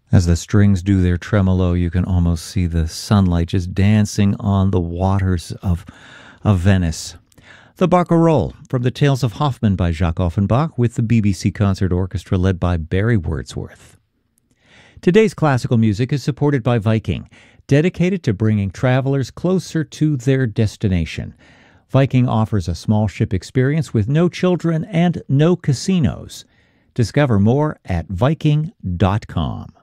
As the strings do their tremolo, you can almost see the sunlight just dancing on the waters of Venice. The Barcarolle from the Tales of Hoffmann by Jacques Offenbach with the BBC Concert Orchestra led by Barry Wordsworth. Today's classical music is supported by Viking, dedicated to bringing travelers closer to their destination. Viking offers a small ship experience with no children and no casinos. Discover more at Viking.com.